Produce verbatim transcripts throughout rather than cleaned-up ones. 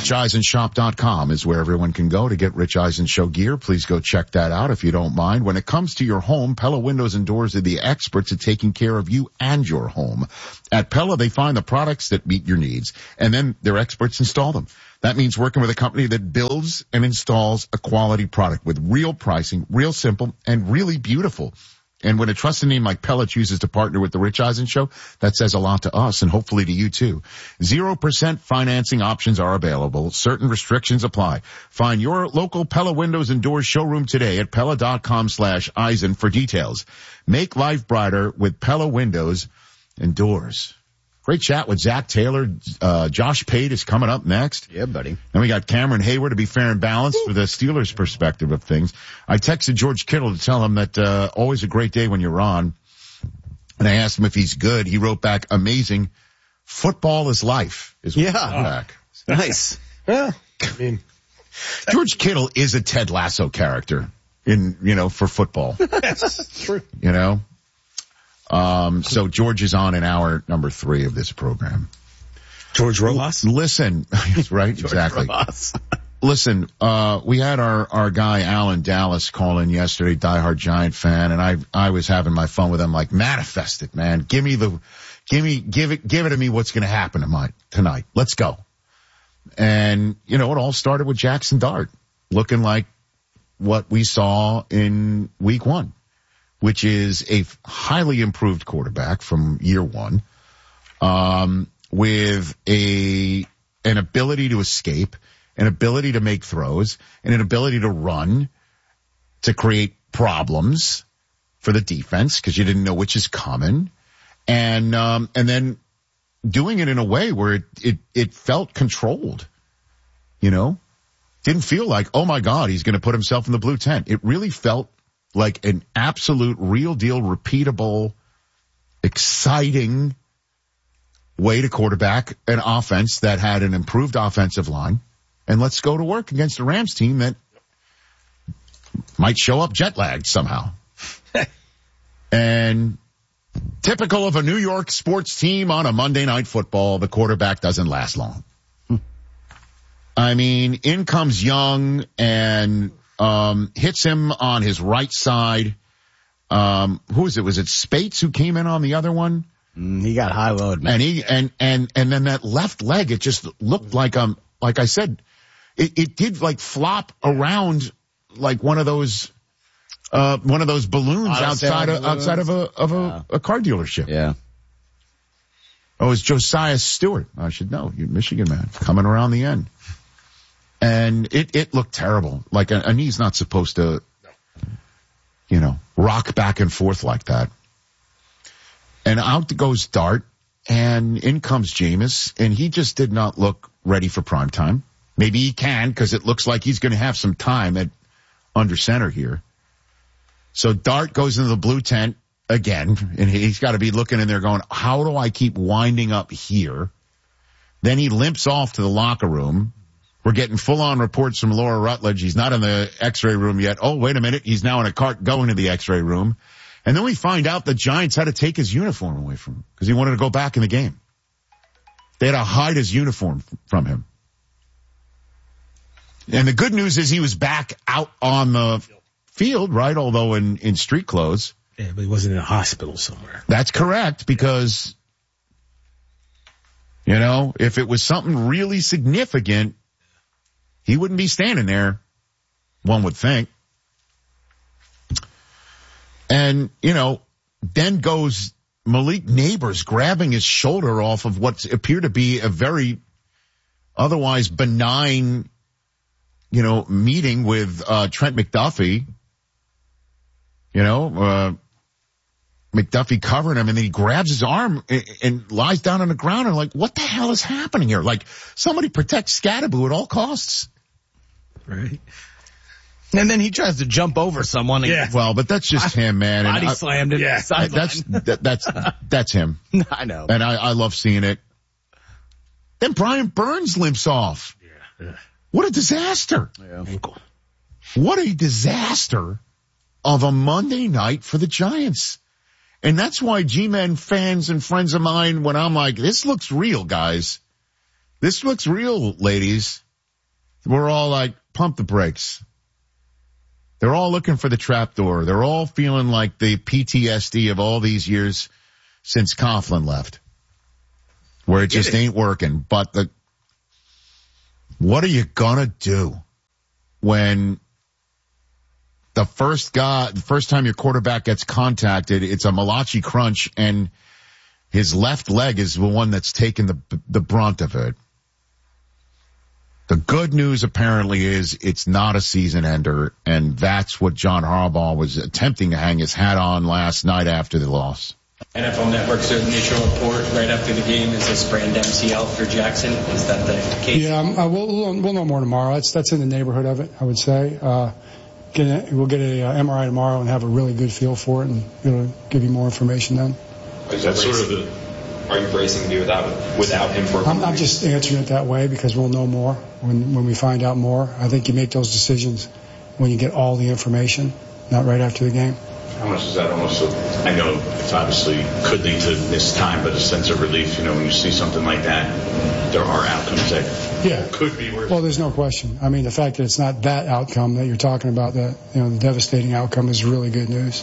rich eisen shop dot com is where everyone can go to get Rich Eisen Show gear. Please go check that out if you don't mind. When it comes to your home, Pella Windows and Doors are the experts at taking care of you and your home. At Pella, they find the products that meet your needs, and then their experts install them. That means working with a company that builds and installs a quality product with real pricing, real simple, and really beautiful. And when a trusted name like Pella chooses to partner with the Rich Eisen Show, that says a lot to us and hopefully to you too. Zero percent financing options are available. Certain restrictions apply. Find your local Pella Windows and Doors showroom today at Pella.com slash Eisen for details. Make life brighter with Pella Windows and Doors. Great chat with Zach Taylor. Uh, Josh Pate is coming up next. Yeah, buddy. And we got Cameron Hayward to be fair and balanced for the Steelers' perspective of things. I texted George Kittle to tell him that uh, always a great day when you're on. And I asked him if he's good. He wrote back, amazing. Football is life. Is what yeah. Back. Nice. Yeah. I mean, George Kittle is a Ted Lasso character in, you know, for football. Yes, true. You know? Um, so George is on in hour number three of this program. George Rojas? Listen, right? George Exactly. Rojas. Listen, uh, we had our, our guy Alan Dallas call in yesterday, diehard Giant fan, and I, I was having my fun with him, like, manifest it, man. Give me the, give me, give it, give it to me what's going to happen tonight, tonight. Let's go. And, you know, it all started with Jackson Dart looking like what we saw in week one, which is a highly improved quarterback from year one, um, with a, an ability to escape, an ability to make throws, and an ability to run, to create problems for the defense because you didn't know which is coming, and, um, and then doing it in a way where it, it, it felt controlled, you know, didn't feel like, oh my God, he's going to put himself in the blue tent. It really felt like an absolute, real deal, repeatable, exciting way to quarterback an offense that had an improved offensive line. And let's go to work against a Rams team that might show up jet lagged somehow. And typical of a New York sports team on a Monday Night Football, the quarterback doesn't last long. I mean, in comes Young and Um, hits him on his right side. Um, who is it? Was it Spates who came in on the other one? Mm, he got high load, man. And he, and, and, and then that left leg, it just looked like, um, like I said, it, it did like flop around like one of those, uh, one of those balloons outside of, outside of a, of a, yeah. a car dealership. Yeah. Oh, it's Josiah Stewart. I should know. You're Michigan man coming around the end. And it, it looked terrible. Like a, a knee's not supposed to, you know, rock back and forth like that. And out goes Dart, and in comes Jameis, and he just did not look ready for prime time. Maybe he can, because it looks like he's going to have some time at under center here. So Dart goes into the blue tent again, and he's got to be looking in there going, how do I keep winding up here? Then he limps off to the locker room. We're getting full-on reports from Laura Rutledge. He's not in the x-ray room yet. Oh, wait a minute. He's now in a cart going to the x-ray room. And then we find out the Giants had to take his uniform away from him because he wanted to go back in the game. They had to hide his uniform from him. And the good news is he was back out on the field, right? Although in, in street clothes. Yeah, but he wasn't in a hospital somewhere. That's correct, because, you know, if it was something really significant, he wouldn't be standing there, one would think. And, you know, then goes Malik Neighbors grabbing his shoulder off of what appeared to be a very otherwise benign, you know, meeting with uh Trent McDuffie. You know, uh McDuffie covering him, and then he grabs his arm and, and lies down on the ground, and like, what the hell is happening here? Like, somebody protect Scadaboo at all costs. Right. And then he tries to jump over someone. And Yeah. Well, but that's just him, man. Body And I, slammed him. Yeah. I, that's, that, that's, that's him. I know. And I, I love seeing it. Then Brian Burns limps off. Yeah. yeah. What a disaster. Yeah. Ankle. What a disaster of a Monday night for the Giants. And that's why G-Men fans and friends of mine, when I'm like, this looks real, guys. This looks real, ladies. we're all like, pump the brakes. They're all looking for the trapdoor. They're all feeling like the P T S D of all these years since Coughlin left, where it just ain't working. But the, what are you gonna do when the first guy, the first time your quarterback gets contacted, it's a Malachi crunch, and his left leg is the one that's taking the the brunt of it. The good news apparently is it's not a season ender, and that's what John Harbaugh was attempting to hang his hat on last night after the loss. N F L Network's initial report right after the game is a sprained M C L for Jackson. Is that the case? Yeah, um, uh, we'll, we'll we'll know more tomorrow. That's that's in the neighborhood of it, I would say. Uh, get a, we'll get a uh, M R I tomorrow and have a really good feel for it, and it'll give you more information then. Is that sort of the? Are you bracing to be without without him for? I'm, I'm just answering it that way because we'll know more when when we find out more. I think you make those decisions when you get all the information, not right after the game. How much is that almost? I know it's obviously could lead to this time, but a sense of relief. You know, when you see something like that, there are outcomes that yeah. could be worse. Well, there's no question. I mean, the fact that it's not that outcome that you're talking about, that you know, the devastating outcome is really good news.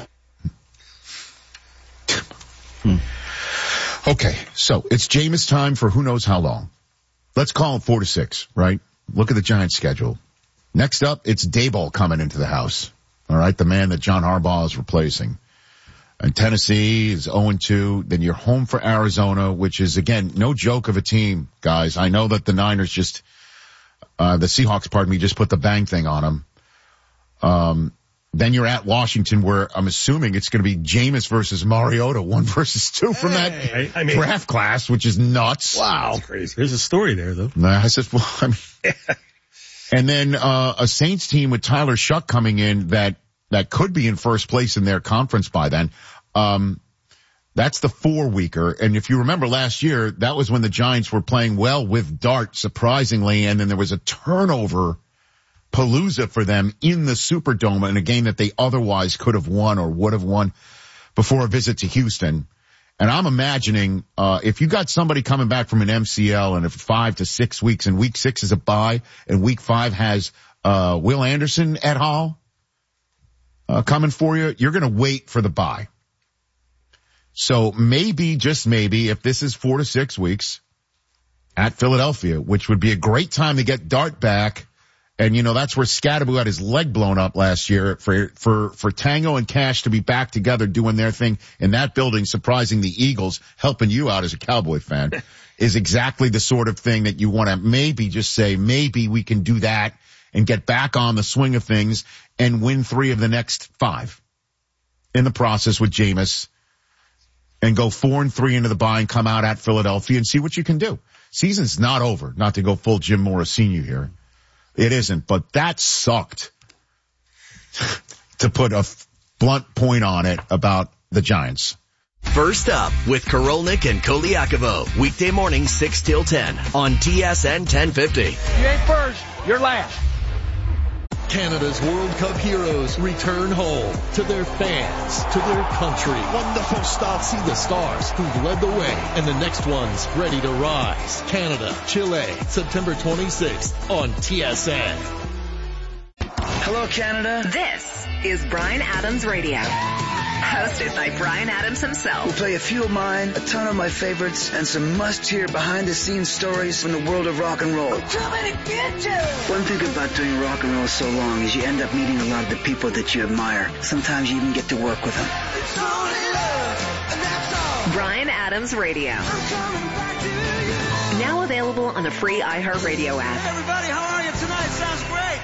Hmm. Okay, so it's Jameis time for who knows how long. Let's call it four to six, right? Look at the Giants' schedule. Next up, it's Daboll coming into the house. All right, the man that John Harbaugh is replacing. And Tennessee is oh and two. Then you're home for Arizona, which is, again, no joke of a team, guys. I know that the Niners just, uh, the Seahawks, pardon me, just put the bang thing on them. Um, Then you're at Washington, where I'm assuming it's going to be Jameis versus Mariota, one versus two from that hey, I mean, draft class, which is nuts. Wow. That's crazy. There's a story there, though. Nah, I said, well, I mean, and then uh, a Saints team with Tyler Shuck coming in that that could be in first place in their conference by then. Um, that's the four-weeker. And if you remember last year, that was when the Giants were playing well with Dart, surprisingly, and then there was a turnover palooza for them in the Superdome in a game that they otherwise could have won or would have won before a visit to Houston. And I'm imagining, uh, if you got somebody coming back from an M C L and if five to six weeks and week six is a bye and week five has, uh, Will Anderson et al. Uh, coming for you, you're going to wait for the bye. So maybe, just maybe, if this is four to six weeks at Philadelphia, which would be a great time to get Dart back. And, you know, that's where Scadaboo had his leg blown up last year for, for, for Tango and Cash to be back together doing their thing in that building, surprising the Eagles, helping you out as a Cowboy fan, is exactly the sort of thing that you want to maybe just say, maybe we can do that and get back on the swing of things and win three of the next five in the process with Jameis and go four and three into the bye and come out at Philadelphia and see what you can do. Season's not over, not to go full Jim Morris Senior here. It isn't, but that sucked, to put a blunt point on it, about the Giants. First up with Korolnik and Koliakovo, weekday morning six till ten on T S N ten fifty. You ain't first, you're last. Canada's World Cup heroes return home to their fans, to their country. Wonderful start. See the stars who've led the way and the next ones ready to rise. Canada, Chile, September twenty-sixth on T S N. Hello, Canada. This is Bryan Adams Radio. Hosted by Bryan Adams himself. We'll play a few of mine, a ton of my favorites, and some must-hear behind-the-scenes stories from the world of rock and roll. Too many bitches! One thing about doing rock and roll so long is you end up meeting a lot of the people that you admire. Sometimes you even get to work with them. It's only love, and that's all. Bryan Adams Radio. I'm coming back to you. Now available on the free iHeartRadio app. Hey everybody, how are you tonight? Sounds great.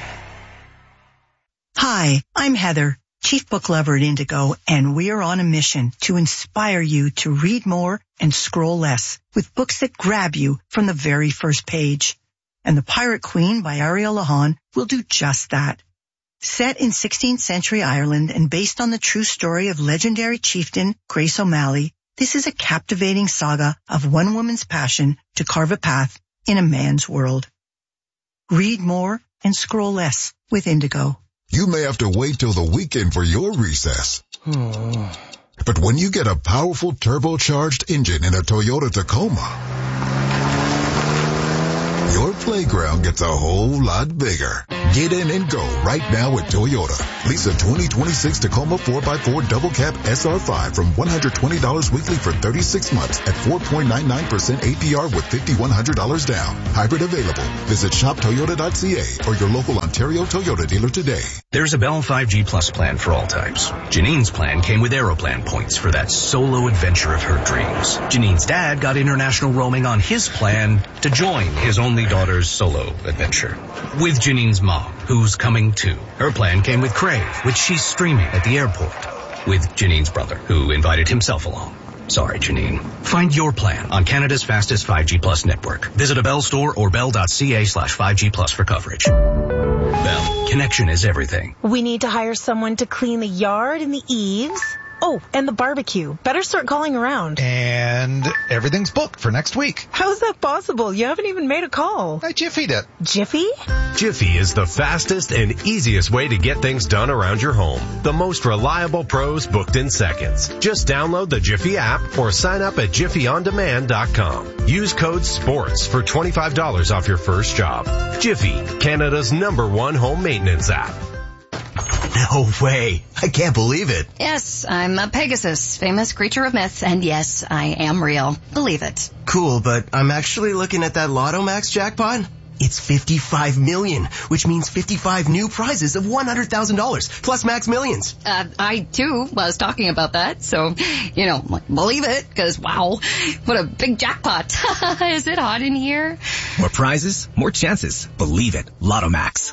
Hi, I'm Heather, Chief Book Lover at Indigo, and we are on a mission to inspire you to read more and scroll less with books that grab you from the very first page. And The Pirate Queen by Ariel Lahan will do just that. Set in sixteenth century Ireland and based on the true story of legendary chieftain Grace O'Malley, this is a captivating saga of one woman's passion to carve a path in a man's world. Read more and scroll less with Indigo. You may have to wait till the weekend for your recess. But when you get a powerful turbocharged engine in a Toyota Tacoma, your playground gets a whole lot bigger. Get in and go right now at Toyota. Lease a twenty twenty-six Tacoma four by four double cab S R five from one hundred twenty dollars weekly for thirty-six months at four point nine nine percent A P R with five thousand one hundred dollars down. Hybrid available. Visit shop toyota dot c a or your local Ontario Toyota dealer today. There's a Bell five G Plus plan for all types. Janine's plan came with Aeroplan points for that solo adventure of her dreams. Janine's dad got international roaming on his plan to join his only daughter's solo adventure. With Janine's mom, who's coming too. Her plan came with Crave, which she's streaming at the airport. With Janine's brother, who invited himself along. Sorry, Janine. Find your plan on Canada's fastest five G Plus network. Visit a Bell store or bell.ca slash 5G Plus for coverage. Bell, connection is everything. We need to hire someone to clean the yard and the eaves. Oh, and the barbecue. Better start calling around. And everything's booked for next week. How's that possible? You haven't even made a call. I Jiffy'd it. Jiffy? Jiffy is the fastest and easiest way to get things done around your home. The most reliable pros booked in seconds. Just download the Jiffy app or sign up at jiffy on demand dot com. Use code SPORTS for twenty-five dollars off your first job. Jiffy, Canada's number one home maintenance app. No way. I can't believe it. Yes, I'm a Pegasus, famous creature of myth, and yes, I am real. Believe it. Cool, but I'm actually looking at that Lotto Max jackpot. It's fifty-five million, which means fifty-five new prizes of one hundred thousand dollars, plus Max Millions. Uh, I, too, was talking about that, so, you know, believe it, because, wow, what a big jackpot. Is it hot in here? More prizes, more chances. Believe it. Lotto Max.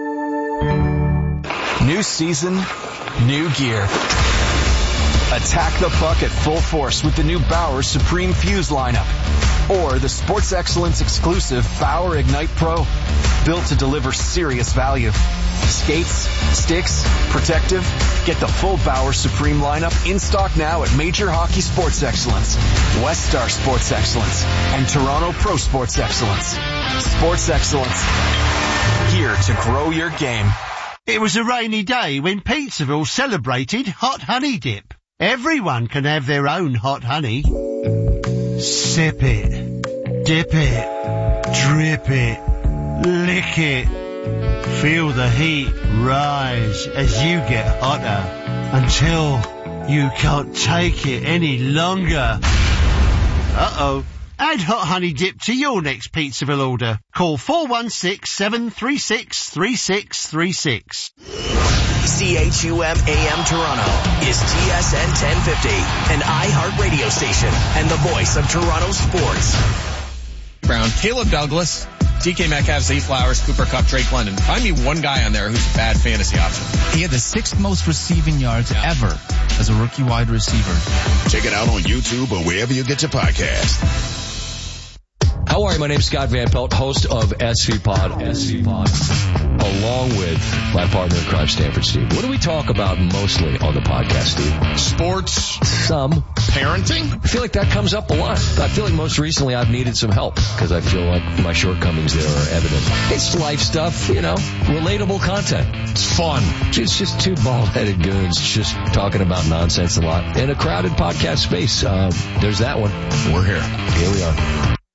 New season, new gear. Attack the puck at full force with the new Bauer Supreme Fuse lineup. Or the Sports Excellence exclusive Bauer Ignite Pro. Built to deliver serious value. Skates, sticks, protective. Get the full Bauer Supreme lineup in stock now at Major Hockey Sports Excellence, West Star Sports Excellence, and Toronto Pro Sports Excellence. Sports Excellence. Here to grow your game. It was a rainy day when Pizzaville celebrated Hot Honey Dip. Everyone can have their own hot honey. Sip it, dip it, drip it, lick it. Feel the heat rise as you get hotter until you can't take it any longer. Uh-oh. Add Hot Honey Dip to your next Pizzaville order. Call four one six, seven three six, three six three six. C H U M A M Toronto is T S N ten fifty, an iHeart radio station and the voice of Toronto sports. Brown, Caleb Douglas, D K Metcalf, Zay Flowers, Cooper Kupp, Drake London. Find me one guy on there who's a bad fantasy option. He had the sixth most receiving yards yeah. ever as a rookie wide receiver. Check it out on YouTube or wherever you get your podcast. How are you? My name's Scott Van Pelt, host of S V Pod, S V Pod, along with my partner in crime, Stanford Steve. What do we talk about mostly on the podcast, Steve? Sports. Some. Parenting. I feel like that comes up a lot. I feel like most recently I've needed some help because I feel like my shortcomings there are evident. It's life stuff, you know, relatable content. It's fun. It's just two bald-headed goons just talking about nonsense a lot in a crowded podcast space. Uh, there's that one. We're here. Here we are.